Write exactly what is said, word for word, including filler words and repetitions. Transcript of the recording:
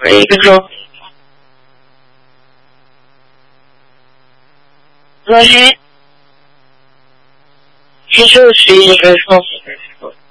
for even go. Go ahead. He shows you the responsibility.